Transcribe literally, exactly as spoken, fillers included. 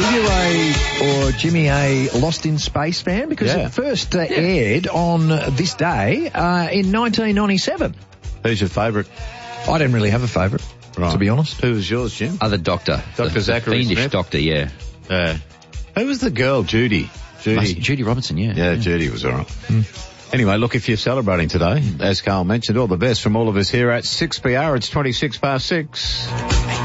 Were you a, or Jimmy, a Lost in Space fan? Because Yeah. it first uh, aired on this day uh, in nineteen ninety-seven. Who's your favourite? I didn't really have a favourite, Right. to be honest. Who was yours, Jim? Other doctor. Doctor the, Zachary the fiendish Smith? doctor, yeah. Yeah. Who was the girl? Judy. Judy. Must- Judy Robinson, yeah. Yeah, Judy was all right. Anyway, look, if you're celebrating today, as Carl mentioned, all the best from all of us here at six P R. It's twenty-six past six.